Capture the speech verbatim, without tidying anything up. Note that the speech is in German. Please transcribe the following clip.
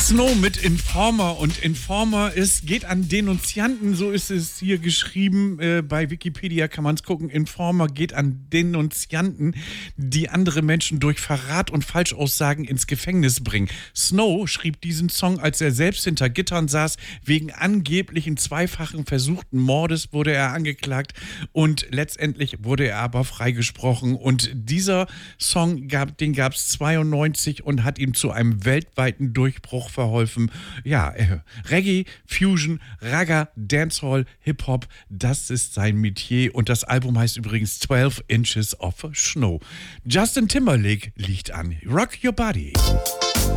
Snow mit Informer, und Informer ist, geht an Denunzianten, so ist es hier geschrieben, äh, bei Wikipedia kann man es gucken. Informer geht an Denunzianten, die andere Menschen durch Verrat und Falschaussagen ins Gefängnis bringen. Snow schrieb diesen Song, als er selbst hinter Gittern saß. Wegen angeblichen zweifachen versuchten Mordes wurde er angeklagt und letztendlich wurde er aber freigesprochen. Und dieser Song, gab, den gab es zweiundneunzig und hat ihm zu einem weltweiten Durchbruch verholfen. Ja, äh, Reggae, Fusion, Ragga, Dancehall, Hip-Hop, das ist sein Metier, und das Album heißt übrigens twelve Inches of Snow. Justin Timberlake liegt an. Rock Your Body.